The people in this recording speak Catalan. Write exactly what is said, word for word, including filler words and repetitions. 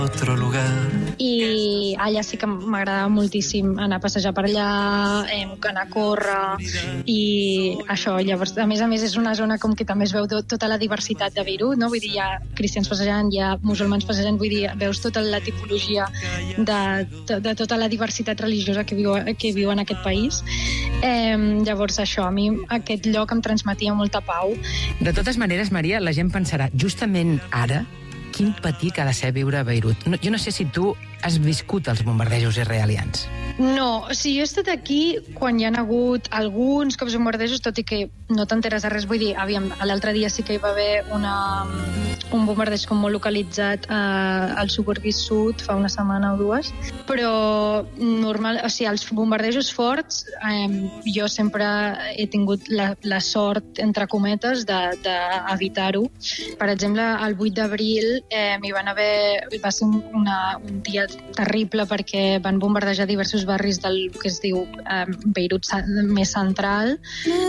I allà sí que m'agradava moltíssim anar a passejar per allà, eh, anar a córrer i això. Llavors, a més a més, és una zona com que també es veu tota la diversitat de Beirut, no? Vull dir, hi ha cristians passejant, hi ha musulmans passejant, vull dir, veus tota la tipologia de, de, de tota la diversitat religiosa que viu, que viu en aquest país. Eh, llavors, això, a mi aquest lloc em transmetia molta pau. De totes maneres, Maria, la gent pensarà, justament ara, quin patir que ha de ser viure a Beirut. No, jo no sé si tu has viscut els bombardejos israelians. No, o sigui, jo he estat aquí quan hi ha hagut alguns cops bombardejos, tot i que no t'enteres de res. Vull dir, aviam, l'altre dia sí que hi va haver una, un bombardeig com molt localitzat eh, al suburbi sud fa una setmana o dues, però normal, o sigui, els bombardejos forts eh, jo sempre he tingut la, la sort, entre cometes, d'evitar-ho. De, per exemple, el vuit d'abril eh, m'hi van haver... va ser una, un dia terrible perquè van bombardejar diversos barris del que es diu eh, Beirut més central